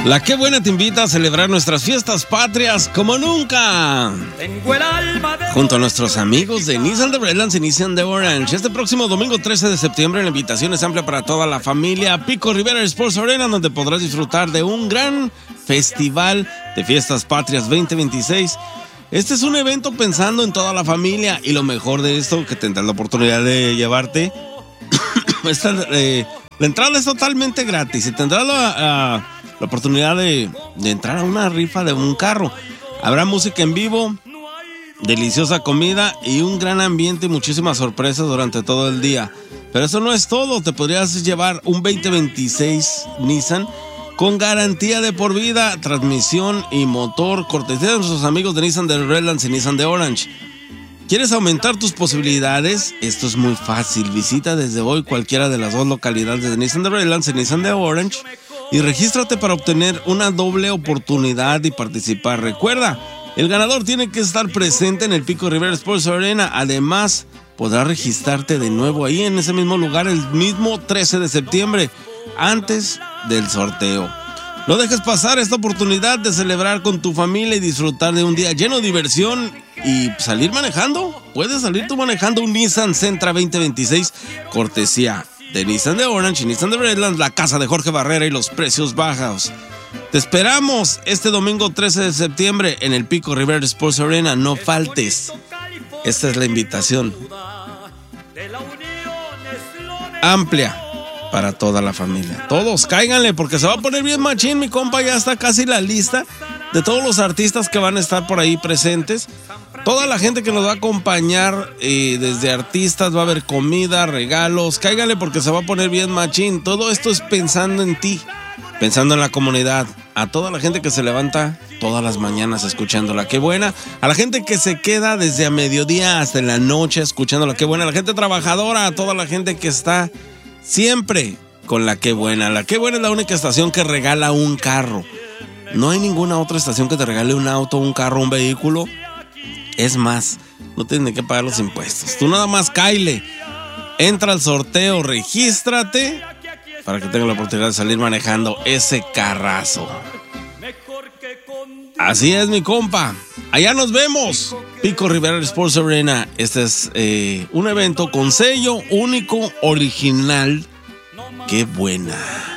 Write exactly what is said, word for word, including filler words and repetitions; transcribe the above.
La Qué Buena te invita a celebrar nuestras fiestas patrias como nunca. Junto a nuestros amigos de Nissan de Redlands y Nissan de Orange. Este próximo domingo trece de septiembre la invitación es amplia para toda la familia. Pico Rivera Sports Arena, donde podrás disfrutar de un gran festival de fiestas patrias veinte veintiséis. Este es un evento pensando en toda la familia y lo mejor de esto, que tendrás la oportunidad de llevarte. Esta, eh, la entrada es totalmente gratis y tendrás la... Uh, la oportunidad de, de entrar a una rifa de un carro. Habrá música en vivo, deliciosa comida y un gran ambiente y muchísimas sorpresas durante todo el día. Pero eso no es todo, te podrías llevar un veinte veintiséis Nissan con garantía de por vida, transmisión y motor, cortesía de nuestros amigos de Nissan de Redlands y Nissan de Orange. ¿Quieres aumentar tus posibilidades? Esto es muy fácil. Visita desde hoy cualquiera de las dos localidades de Nissan de Redlands y Nissan de Orange y regístrate para obtener una doble oportunidad y participar. Recuerda, el ganador tiene que estar presente en el Pico Rivera Sports Arena. Además, podrás registrarte de nuevo ahí en ese mismo lugar el mismo trece de septiembre, antes del sorteo. No dejes pasar esta oportunidad de celebrar con tu familia y disfrutar de un día lleno de diversión y salir manejando. Puedes salir tú manejando un Nissan Sentra veinte veintiséis, cortesía de Nissan de Orange y Nissan de Redlands, la casa de Jorge Barrera y los precios bajos. Te esperamos este domingo trece de septiembre en el Pico Rivera Sports Arena. No faltes. Esta es la invitación amplia para toda la familia. Todos cáiganle porque se va a poner bien machín, mi compa. Ya está casi la lista de todos los artistas que van a estar por ahí presentes. Toda la gente que nos va a acompañar, eh, desde artistas, va a haber comida, regalos. Cáiganle porque se va a poner bien machín. Todo esto es pensando en ti, pensando en la comunidad. A toda la gente que se levanta todas las mañanas escuchándola, qué buena. A la gente que se queda desde a mediodía hasta en la noche escuchándola, qué buena. A la gente trabajadora, a toda la gente que está siempre con la Qué Buena. La Qué Buena es la única estación que regala un carro. No hay ninguna otra estación que te regale un auto, un carro, un vehículo. Es más, no tienes ni que pagar los impuestos. Tú nada más cáile, entra al sorteo, regístrate para que tengas la oportunidad de salir manejando ese carrazo. Así es, mi compa. Allá nos vemos. Pico Rivera Sports Arena. Este es eh, un evento con sello único, original. Qué buena.